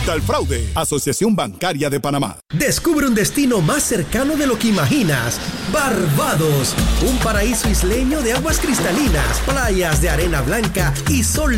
contra el fraude. Asociación Bancaria de Panamá. Descubre un destino más cercano de lo que imaginas. Barbados, un paraíso isleño de aguas cristalinas, playas de arena blanca y sol